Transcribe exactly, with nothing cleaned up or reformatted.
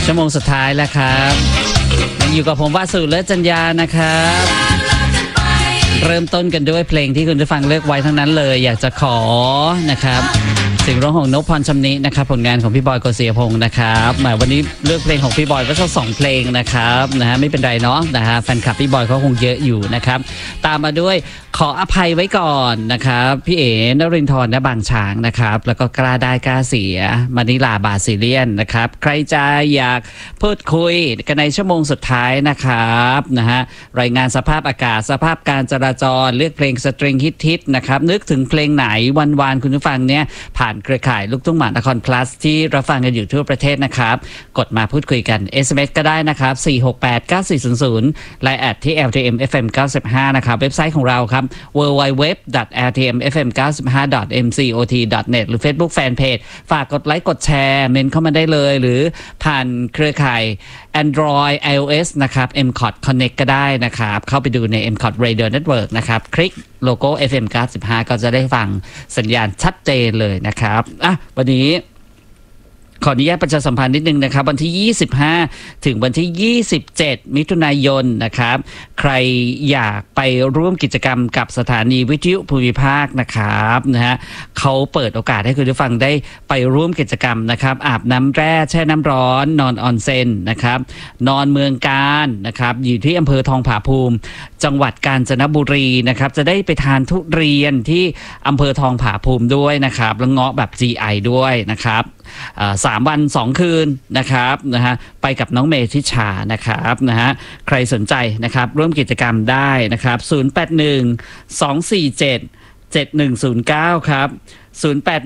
ชั่วโมงสุดท้ายแล้วครับยังอยู่กับผมวาสุเลิศจัญญานะครับเริ่มต้นกันด้วยเพลงที่คุณผู้ฟังเลือกไว้ทั้งนั้นเลยอยากจะขอนะครับเสียงร้องของนพพรชำนินะครับผลงานของพี่บอยโกศิยพงศ์นะครับมาวันนี้เลือกเพลงของพี่บอยก็สักสองเพลงนะครับนะฮะไม่เป็นไรเนาะนะฮะแฟนคลับพี่บอยเขาคงเยอะอยู่นะครับตามมาด้วยขออภัยไว้ก่อนนะครับพี่เอ๋นรินทร์ณบางช้างนะครับแล้วก็กล้าได้กล้าเสียมานิลาบาซิเลียนนะครับใครจะอยากพูดคุยกันในชั่วโมงสุดท้ายนะครับนะฮะรายงานสภาพอากาศสภาพการจราจรเลือกเพลงสตริงฮิตๆนะครับนึกถึงเพลงไหนวันวานคุณผู้ฟังเนี่ยผ่านเครือข่ายลูกทุ่งหมานคร plus ที่รับฟังกันอยู่ทั่วประเทศนะครับกดมาพูดคุยกัน เอส เอ็ม เอส ก็ได้นะครับสี่หกแปด เก้าสี่ศูนย์ศูนย์ ไลน์ แอทที่ แอล ที เอ็ม เอฟ เอ็ม เก้าสิบห้านะครับเว็บไซต์ของเราครับ ดับเบิลยู ดับเบิลยู ดับเบิลยู ดอท แอล ที เอ็ม เอฟ เอ็ม เก้าสิบห้า ดอท เอ็ม ซี โอ ที ดอท เน็ต หรือ Facebook Fanpage ฝากกดไลค์กดแชร์เมนเข้ามาได้เลยหรือผ่านเครือข่าย Android ไอ โอ เอส นะครับ เอ็ม คอท Connect ก็ได้นะครับเข้าไปดูใน เอ็ม คอท Radio Network นะครับคลิกโลโก้ เอฟ เอ็ม เก้าสิบห้า ก็จะได้ฟังสัญญาณชัดเจนเลยนะครับอ่ะวันนี้ขออนุญาตประชาสัมพันธ์นิดนึงนะครับวันที่ยี่สิบห้าถึงวันที่ยี่สิบเจ็ดมิถุนายนนะครับใครอยากไปร่วมกิจกรรมกับสถานีวิทยุภูมิภาคนะครับนะฮะเขาเปิดโอกาสให้คุณผู้ฟังได้ไปร่วมกิจกรรมนะครับอาบน้ำแร่แช่น้ำร้อนนอนออนเซ็นนะครับนอนเมืองการนะครับอยู่ที่อำเภอทองผาภูมิจังหวัดกาญจนบุรีนะครับจะได้ไปทานทุเรียนที่อำเภอทองผาภูมิด้วยนะครับแล้วเงาะแบบ จี ไอ ด้วยนะครับสามวันสองคืนนะครับนะฮะไปกับน้องเมธิชานะครับนะฮะใครสนใจนะครับร่วมกิจกรรมได้นะครับศูนย์ แปด หนึ่ง สอง สี่ เจ็ด เจ็ด หนึ่ง ศูนย์ เก้าครับศูนย์ แปด